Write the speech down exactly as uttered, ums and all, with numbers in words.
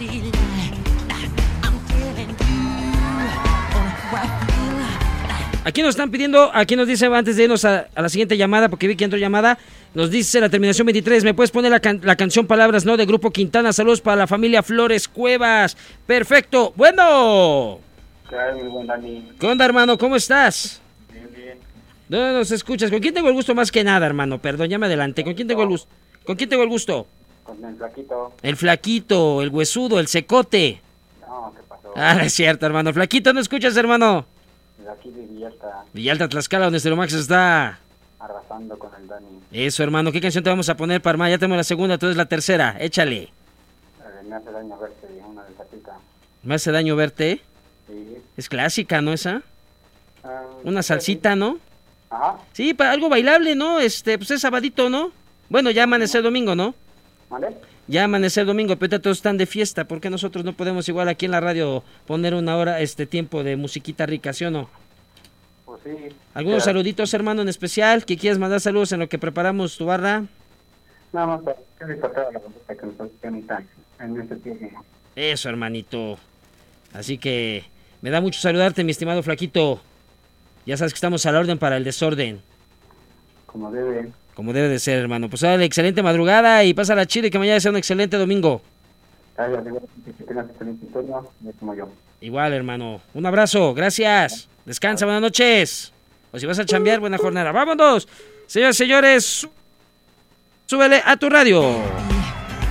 Aquí nos están pidiendo, aquí nos dice antes de irnos a, a la siguiente llamada, porque vi que entró llamada, nos dice la terminación veintitrés, ¿me puedes poner la, can, la canción Palabras No de Grupo Quintana? Saludos para la familia Flores Cuevas. Perfecto, bueno. Claro, muy buen Dani. ¿Qué onda, hermano? ¿Cómo estás? Bien, bien. ¿Dónde nos escuchas? ¿Con quién tengo el gusto más que nada, hermano? Perdón, ya me adelanté. ¿Con quién tengo el gusto? ¿Con quién tengo el gusto? Con el flaquito. El flaquito, el huesudo, el secote. No, ¿qué pasó? Ah, es cierto, hermano. Flaquito, ¿no escuchas, hermano? De aquí de Villalta. Villalta, Tlaxcala, donde Esteromax está arrasando con el Dani. Eso, hermano. ¿Qué canción te vamos a poner, Parma? Ya tenemos la segunda, tú eres la tercera. Échale. Eh, me hace daño verte, una de Zapita. ¿Me hace daño verte? Sí. Es clásica, ¿no, esa? Ah, Una salsita, ¿no? Ajá. Sí, para algo bailable, ¿no? Este, pues es sabadito, ¿no? Bueno, ya amanecer domingo, ¿no? ¿Vale? Ya amanecer domingo, pero todos están de fiesta. ¿Por qué nosotros no podemos igual aquí en la radio poner una hora, este tiempo de musiquita rica, ¿sí o no? Pues sí. ¿Algunos Pero... saluditos, hermano, en especial? ¿Que quieras mandar saludos en lo que preparamos tu barra? Nada más para que disfrutar la música que nos está en este tiempo. Eso, hermanito. Así que me da mucho saludarte, mi estimado flaquito. Ya sabes que estamos a la orden para el desorden. Como debe. Como debe de ser, hermano. Pues dale, excelente madrugada y pásala chido y que mañana sea un excelente domingo. Gracias, que tengas excelente turno, como yo. Igual, hermano. Un abrazo, gracias. Descansa, buenas noches. O si vas a chambear, buena jornada. ¡Vámonos! Señores, señores, súbele a tu radio.